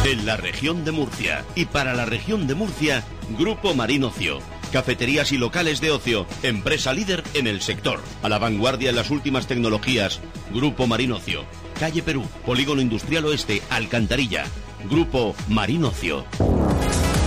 En la región de Murcia y para la región de Murcia, Grupo Marín Ocio. Cafeterías y locales de ocio, empresa líder en el sector. A la vanguardia en las últimas tecnologías, Grupo Marín Ocio. Calle Perú, Polígono Industrial Oeste, Alcantarilla. Grupo Marín Ocio.